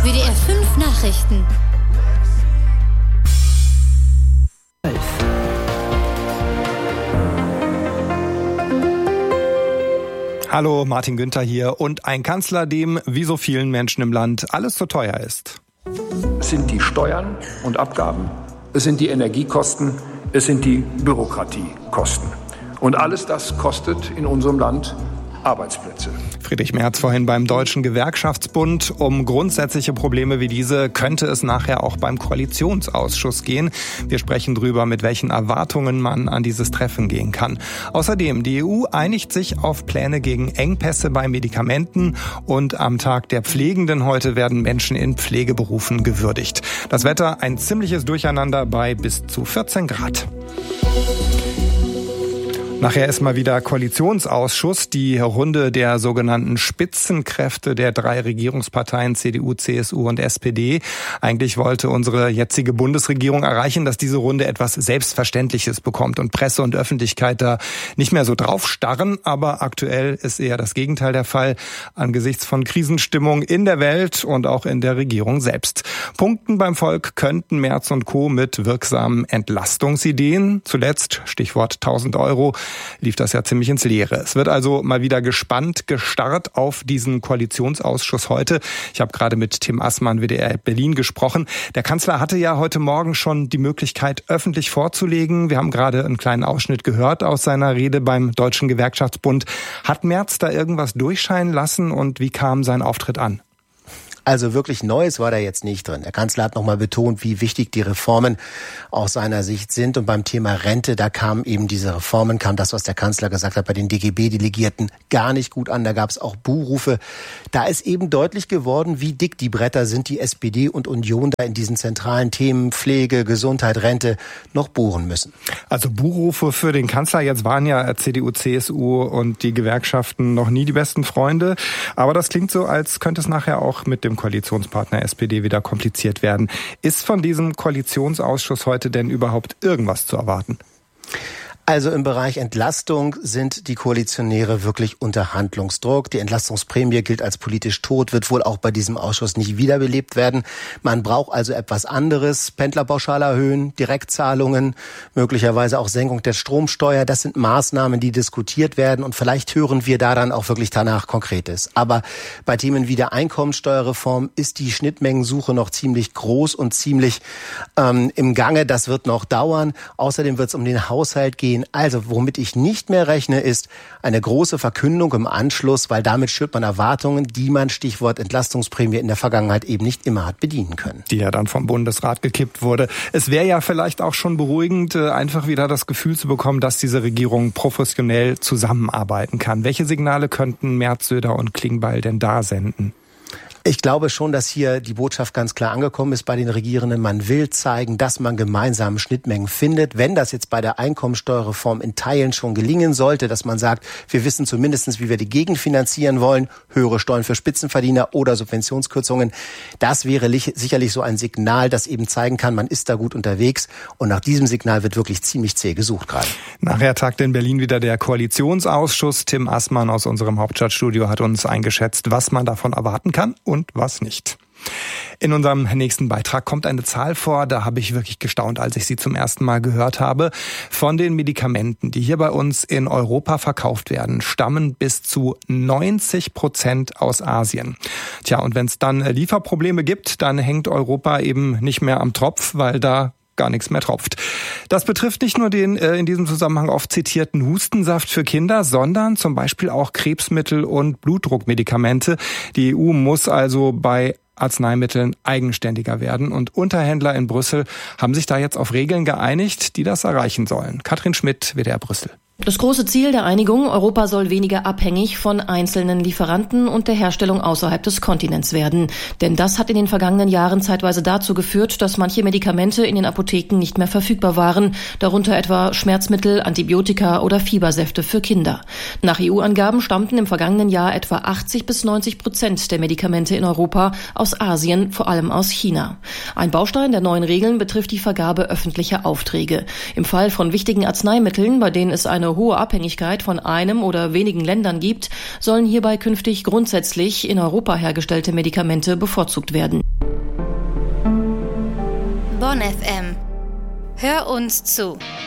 WDR 5 Nachrichten. Hallo, Martin Günther hier und ein Kanzler, dem, wie so vielen Menschen im Land, alles zu teuer ist. Es sind die Steuern und Abgaben, es sind die Energiekosten, es sind die Bürokratiekosten. Und alles das kostet in unserem Land Arbeitsplätze. Friedrich Merz vorhin beim Deutschen Gewerkschaftsbund. Um grundsätzliche Probleme wie diese könnte es nachher auch beim Koalitionsausschuss gehen. Wir sprechen drüber, mit welchen Erwartungen man an dieses Treffen gehen kann. Außerdem, die EU einigt sich auf Pläne gegen Engpässe bei Medikamenten und am Tag der Pflegenden heute werden Menschen in Pflegeberufen gewürdigt. Das Wetter ein ziemliches Durcheinander bei bis zu 14 Grad. Nachher ist mal wieder Koalitionsausschuss, die Runde der sogenannten Spitzenkräfte der 3 Regierungsparteien CDU, CSU und SPD. Eigentlich wollte unsere jetzige Bundesregierung erreichen, dass diese Runde etwas Selbstverständliches bekommt und Presse und Öffentlichkeit da nicht mehr so drauf starren. Aber aktuell ist eher das Gegenteil der Fall angesichts von Krisenstimmung in der Welt und auch in der Regierung selbst. Punkten beim Volk könnten Merz und Co. mit wirksamen Entlastungsideen. Zuletzt, Stichwort 1.000 Euro, lief das ja ziemlich ins Leere. Es wird also mal wieder gespannt gestarrt auf diesen Koalitionsausschuss heute. Ich habe gerade mit Tim Assmann, WDR Berlin, gesprochen. Der Kanzler hatte ja heute Morgen schon die Möglichkeit, öffentlich vorzulegen. Wir haben gerade einen kleinen Ausschnitt gehört aus seiner Rede beim Deutschen Gewerkschaftsbund. Hat Merz da irgendwas durchscheinen lassen und wie kam sein Auftritt an? Also wirklich Neues war da jetzt nicht drin. Der Kanzler hat nochmal betont, wie wichtig die Reformen aus seiner Sicht sind. Und beim Thema Rente, da kamen eben diese Reformen, kam das, was der Kanzler gesagt hat, bei den DGB-Delegierten gar nicht gut an. Da gab es auch Buhrufe. Da ist eben deutlich geworden, wie dick die Bretter sind, die SPD und Union da in diesen zentralen Themen Pflege, Gesundheit, Rente noch bohren müssen. Also Buhrufe für den Kanzler. Jetzt waren ja CDU, CSU und die Gewerkschaften noch nie die besten Freunde. Aber das klingt so, als könnte es nachher auch mit dem Koalitionspartner SPD wieder kompliziert werden. Ist von diesem Koalitionsausschuss heute denn überhaupt irgendwas zu erwarten? Also im Bereich Entlastung sind die Koalitionäre wirklich unter Handlungsdruck. Die Entlastungsprämie gilt als politisch tot, wird wohl auch bei diesem Ausschuss nicht wiederbelebt werden. Man braucht also etwas anderes. Pendlerpauschale erhöhen, Direktzahlungen, möglicherweise auch Senkung der Stromsteuer. Das sind Maßnahmen, die diskutiert werden und vielleicht hören wir da dann auch wirklich danach Konkretes. Aber bei Themen wie der Einkommensteuerreform ist die Schnittmengensuche noch ziemlich groß und ziemlich im Gange. Das wird noch dauern. Außerdem wird es um den Haushalt gehen. Also, womit ich nicht mehr rechne, ist eine große Verkündung im Anschluss, weil damit schürt man Erwartungen, die man, Stichwort Entlastungsprämie, in der Vergangenheit eben nicht immer hat bedienen können. Die ja dann vom Bundesrat gekippt wurde. Es wäre ja vielleicht auch schon beruhigend, einfach wieder das Gefühl zu bekommen, dass diese Regierung professionell zusammenarbeiten kann. Welche Signale könnten Merz, Söder und Klingbeil denn da senden? Ich glaube schon, dass hier die Botschaft ganz klar angekommen ist bei den Regierenden. Man will zeigen, dass man gemeinsame Schnittmengen findet. Wenn das jetzt bei der Einkommensteuerreform in Teilen schon gelingen sollte, dass man sagt, wir wissen zumindest, wie wir die Gegend finanzieren wollen, höhere Steuern für Spitzenverdiener oder Subventionskürzungen, das wäre sicherlich so ein Signal, das eben zeigen kann, man ist da gut unterwegs. Und nach diesem Signal wird wirklich ziemlich zäh gesucht gerade. Nachher tagt in Berlin wieder der Koalitionsausschuss. Tim Assmann aus unserem Hauptstadtstudio hat uns eingeschätzt, was man davon erwarten kann und was nicht. In unserem nächsten Beitrag kommt eine Zahl vor, da habe ich wirklich gestaunt, als ich sie zum ersten Mal gehört habe. Von den Medikamenten, die hier bei uns in Europa verkauft werden, stammen bis zu 90% aus Asien. Tja, und wenn es dann Lieferprobleme gibt, dann hängt Europa eben nicht mehr am Tropf, weil da gar nichts mehr tropft. Das betrifft nicht nur den in diesem Zusammenhang oft zitierten Hustensaft für Kinder, sondern zum Beispiel auch Krebsmittel und Blutdruckmedikamente. Die EU muss also bei Arzneimitteln eigenständiger werden und Unterhändler in Brüssel haben sich da jetzt auf Regeln geeinigt, die das erreichen sollen. Katrin Schmidt, WDR Brüssel. Das große Ziel der Einigung, Europa soll weniger abhängig von einzelnen Lieferanten und der Herstellung außerhalb des Kontinents werden. Denn das hat in den vergangenen Jahren zeitweise dazu geführt, dass manche Medikamente in den Apotheken nicht mehr verfügbar waren, darunter etwa Schmerzmittel, Antibiotika oder Fiebersäfte für Kinder. Nach EU-Angaben stammten im vergangenen Jahr etwa 80-90% der Medikamente in Europa aus Asien, vor allem aus China. Ein Baustein der neuen Regeln betrifft die Vergabe öffentlicher Aufträge. Im Fall von wichtigen Arzneimitteln, bei denen es eine hohe Abhängigkeit von einem oder wenigen Ländern gibt, sollen hierbei künftig grundsätzlich in Europa hergestellte Medikamente bevorzugt werden. Bonn FM. Hör uns zu.